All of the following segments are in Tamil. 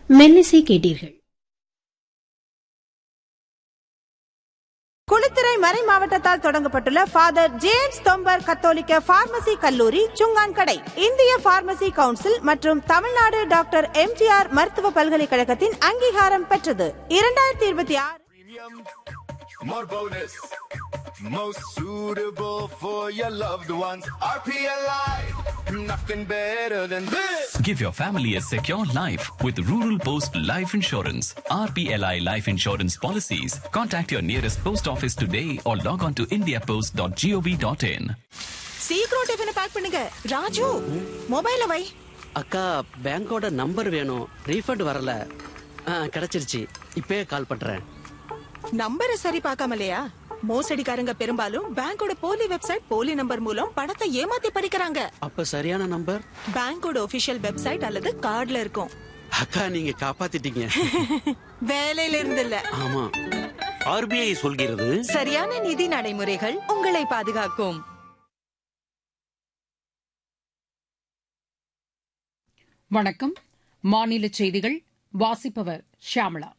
மெல்லிசை கேட்டீர்கள். குளித்துறை மறை மாவட்டத்தால் தொடங்கப்பட்டுள்ள ஃபாதர் ஜேம்ஸ் தொம்பர் கத்தோலிக்க பார்மசி கல்லூரி சுங்கான்கடை இந்திய பார்மசி கவுன்சில் மற்றும் தமிழ்நாடு டாக்டர் எம்ஜிஆர் மருத்துவ பல்கலைக்கழகத்தின் அங்கீகாரம் பெற்றது. 2026 More bonus, most suitable for your loved ones. RPLI, nothing better than this. Give your family a secure life with Rural Post Life Insurance. RPLI Life Insurance Policies. Contact your nearest post office today or log on to indiapost.gov.in. சீக்கிரம் டிஃபன் பேக் பண்ணுங்க. ராஜு, மொபைல வை. அக்கா, பேங்கோட நம்பர் வேணும். ரீஃபண்ட் வரல. கிடைச்சிருச்சு. இப்பவே கால் பண்றேன். நம்பரை சரி பார்க்காமலையா? மோசடிக்காரங்க பெரும்பாலும் பேங்கோட போலி வெப்சைட், போலி நம்பர் மூலம் பணத்தை ஏமாத்தி பறிக்கிறாங்க. அப்ப சரியான நம்பர் பேங்கோட ஒபிஷியல் வெப்சைட் அல்லது கார்டுல இருக்கும். அக்கா, நீங்க காப்பாத்திட்டீங்க. வேலையில இருந்து இல்ல. ஆமா, ஆர்பிஐ சொல்கிறது சரியான நிதி நடைமுறைகள் உங்களை பாதுகாக்கும். வணக்கம். மாநில செய்திகள் வாசிப்பவர் ஷியாமளா.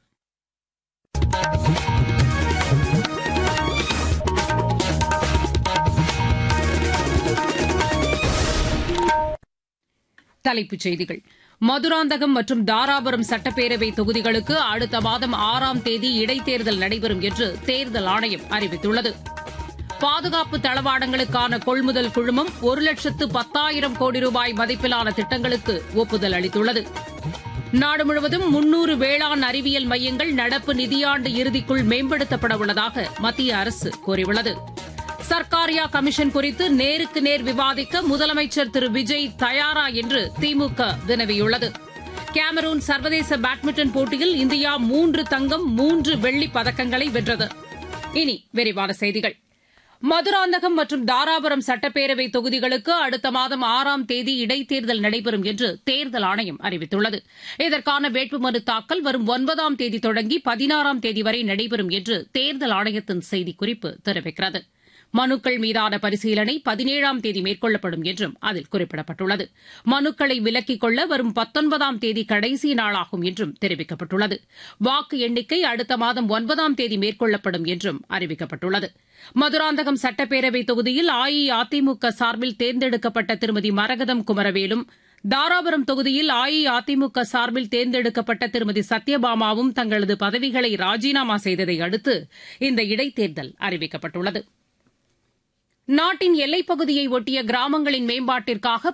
தலைப்புச் செய்திகள். மதுராந்தகம் மற்றும் தாராபுரம் சட்டப்பேரவை தொகுதிகளுக்கு அடுத்த மாதம் 6ஆம் தேதி இடைத்தேர்தல் நடைபெறும் என்று தேர்தல் ஆணையம் அறிவித்துள்ளது. பாதுகாப்பு தளவாடங்களுக்கான கொள்முதல் குழுமம் 1,10,000 கோடி ரூபாய் மதிப்பிலான திட்டங்களுக்கு ஒப்புதல் அளித்துள்ளது. நாடு முழுவதும் 300 வேளாண் அறிவியல் மையங்கள் நடப்பு நிதியாண்டு இறுதிக்குள் மேம்படுத்தப்பட உள்ளதாக மத்திய அரசு கூறியுள்ளது. சர்க்காரியா கமிஷன் குறித்து நேருக்கு நேர் விவாதிக்க முதலமைச்சர் திரு விஜய் தயாரா என்று திமுக வினவியுள்ளது. கேமரூன் சர்வதேச பேட்மிண்டன் போட்டியில் இந்தியா 3 தங்கம் 3 வெள்ளிப் பதக்கங்களை வென்றது. இனி விரிவான செய்திகள். மதுராந்தகம் மற்றும் தாராபுரம் சட்டப்பேரவை தொகுதிகளுக்கு அடுத்த மாதம் 6ஆம் தேதி இடைத்தேர்தல் நடைபெறும் என்று தேர்தல் ஆணையம் அறிவித்துள்ளது. இதற்கான வேட்புமனு தாக்கல் வரும் 9ஆம் தேதி தொடங்கி 16ஆம் தேதி வரை நடைபெறும் என்று தேர்தல் ஆணையத்தின் செய்திக்குறிப்பு தெரிவிக்கிறது. மனுக்கள் மீதான பரிசீலனை 17ஆம் தேதி மேற்கொள்ளப்படும் என்றும் அதில் குறிப்பிடப்பட்டுள்ளது. மனுக்களை விலக்கிக் கொள்ள வரும் 19ஆம் தேதி கடைசி நாளாகும் என்றும் தெரிவிக்கப்பட்டுள்ளது. வாக்கு எண்ணிக்கை அடுத்த மாதம் 9ஆம் தேதி மேற்கொள்ளப்படும் என்றும் அறிவிக்கப்பட்டுள்ளது. மதுராந்தகம் சட்டப்பேரவை தொகுதியில் அஇஅதிமுக சார்பில் தேர்ந்தெடுக்கப்பட்ட திருமதி மரகதம் குமரவேலும், தாராபுரம் தொகுதியில் அஇஅதிமுக சார்பில் தேர்ந்தெடுக்கப்பட்ட திருமதி சத்யபாமாவும் தங்களது பதவிகளை ராஜினாமா செய்ததை அடுத்து இந்த இடைத்தேர்தல் அறிவிக்கப்பட்டுள்ளது. நாட்டின் எல்லைப் பகுதியை ஒட்டிய கிராமங்களின் மேம்பாட்டிற்காக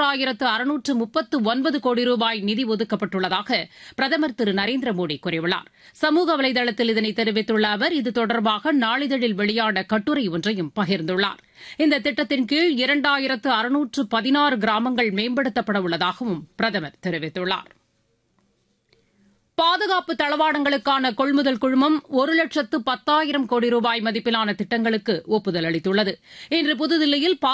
11,639 கோடி ரூபாய் நிதி ஒதுக்கப்பட்டுள்ளதாக பிரதமர் திரு நரேந்திர மோடி கூறியுள்ளார். சமூக வலைதளத்தில் இதனை தெரிவித்துள்ள அவர் இது தொடர்பாக நாளிதழில் வெளியான கட்டுரை ஒன்றையும் பகிர்ந்துள்ளார். இந்த திட்டத்தின் கீழ் 2,616 கிராமங்கள் மேம்படுத்தப்பட உள்ளதாகவும் பிரதமர் தெரிவித்துள்ளார். பாதுகாப்பு தளவாடங்களுக்கான கொள்முதல் குழுமம் 1,10,000 கோடி ரூபாய் மதிப்பிலான திட்டங்களுக்கு ஒப்புதல் அளித்துள்ளது. இன்று புதுதில்லியில்